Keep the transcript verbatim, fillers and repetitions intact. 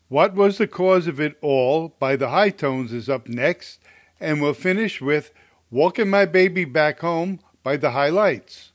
What Was the Cause of It All by the High Tones is up next, and we'll finish with Walking My Baby Back Home by the Highlights.